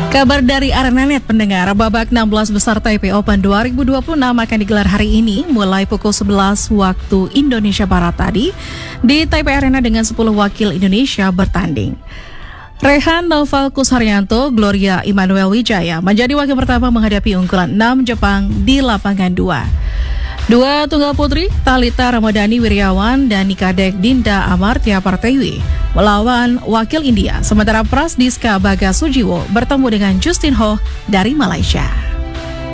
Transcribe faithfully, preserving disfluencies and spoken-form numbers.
Kabar dari ArenaNet pendengar, babak enam belas besar Taipei Open dua ribu dua puluh enam akan digelar hari ini mulai pukul sebelas waktu Indonesia Barat tadi di Taipei Arena dengan sepuluh wakil Indonesia bertanding. Rehan Novalkus Haryanto, Gloria Immanuel Wijaya menjadi wakil pertama menghadapi unggulan enam Jepang di lapangan dua. Dua tunggal putri, Thalita Ramadhani Wiryawan dan Nikadek Dinda Amartya Partewi melawan wakil India, sementara Prasdiska Baga Sujiwo bertemu dengan Justin Ho dari Malaysia.